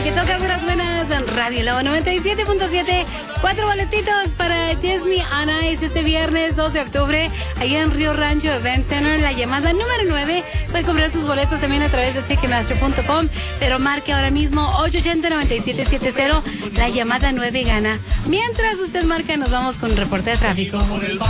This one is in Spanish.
que toca puras buenas en Radio Lobo 97.7. 4 boletitos para Disney on Ice este viernes 2 de octubre, allá en Río Rancho Event Center. La llamada número 9. Puede comprar sus boletos también a través de Ticketmaster.com, pero marque ahora mismo 880-9770. La llamada 9 gana. Mientras usted marca, nos vamos con un reporte de tráfico.